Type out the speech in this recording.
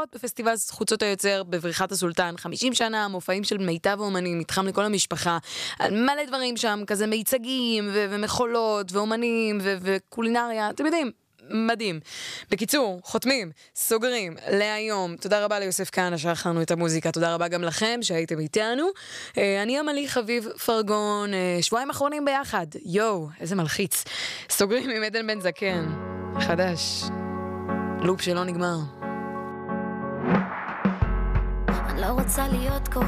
הופעות בפסטיבל חוצות היוצר בבריכת הסולטן, 50 שנה, מופעים של מיטב האומנים, מתחם לכל המשפחה, מלא דברים שם, כזה מיצגים ומחולות ואומנים וקולינריה, אתם יודעים, מדהים. בקיצור, חותמים, סוגרים להיום. תודה רבה ליוסף כהנא שערך לנו את המוזיקה, תודה רבה גם לכם שהייתם איתנו. אני עמלי חביב פרגון, שבועיים אחרונים ביחד, יו, איזה מלחיץ. סוגרים עם עדן בן זקן, חדש, לופ שלא נגמר. אני לא רוצה להיות